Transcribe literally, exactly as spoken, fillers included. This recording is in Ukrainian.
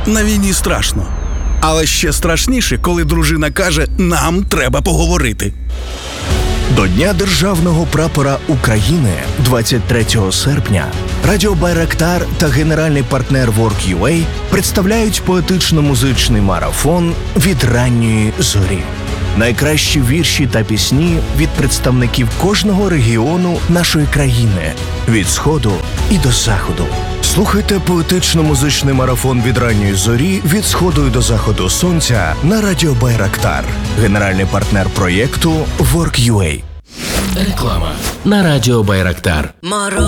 На війні страшно. Але ще страшніше, коли дружина каже «нам треба поговорити». До Дня Державного прапора України двадцять третього серпня Радіо Байрактар та генеральний партнер Work.ua представляють поетично-музичний марафон «Від ранньої зорі». Найкращі вірші та пісні від представників кожного регіону нашої країни – від Сходу і до Заходу. Слухайте поетично-музичний марафон «Від ранньої зорі» від Сходу і до Заходу сонця на Радіо Байрактар. Генеральний партнер проєкту Work.ua. Реклама на Радіо Байрактар.